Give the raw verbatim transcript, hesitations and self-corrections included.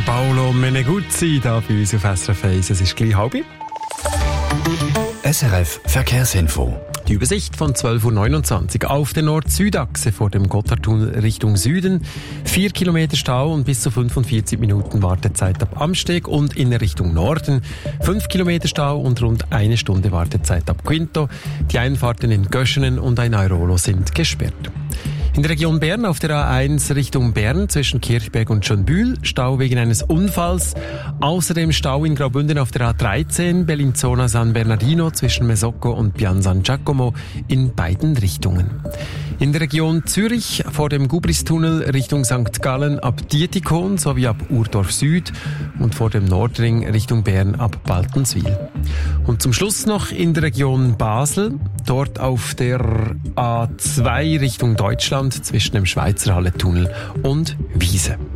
Paolo Meneguzzi da bei uns auf S R F eins. Es ist gleich halb. S R F Verkehrsinfo. Die Übersicht von zwölf Uhr neunundzwanzig auf der Nord-Süd-Achse vor dem Gotthardtunnel Richtung Süden. Vier Kilometer Stau und bis zu fünfundvierzig Minuten Wartezeit ab Amsteg und in Richtung Norden. Fünf Kilometer Stau und rund eine Stunde Wartezeit ab Quinto. Die Einfahrten in Göschenen und Einairolo sind gesperrt. In der Region Bern auf der A eins Richtung Bern zwischen Kirchberg und Schönbühl Stau wegen eines Unfalls. Außerdem Stau in Graubünden auf der A dreizehn Bellinzona San Bernardino zwischen Mesocco und Pian San Giacomo in beiden Richtungen. In der Region Zürich vor dem Gubristunnel Richtung Sankt Gallen ab Dietikon sowie ab Urdorf Süd und vor dem Nordring Richtung Bern ab Baltenswil. Und zum Schluss noch in der Region Basel, dort auf der A zwei Richtung Deutschland zwischen dem Schweizerhalle-Tunnel und Wiese.